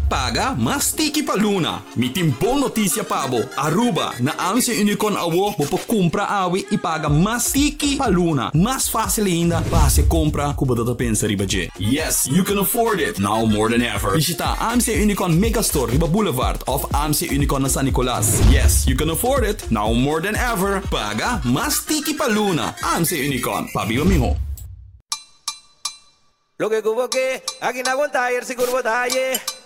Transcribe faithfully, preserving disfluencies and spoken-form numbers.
paga mas tiki paluna. Mi timpong notisya pabo, Aruba, na ang si Unicorn awo, popo kumpra awi, ipaga mas tiki paluna. Mas fácil ainda, base compra, kubadata pensa riba je. Yes, you can afford it, now more than ever. Visita A M C Unicorn Megastore, Riba Boulevard, of A M C Unicorn na San Nicolas. Yes, you can afford it, now more than ever. Paga mas tiki paluna. A M C Unicorn, pabiba miho. Lo que cubo que, aquí no aguanta, ayer si curvo talle.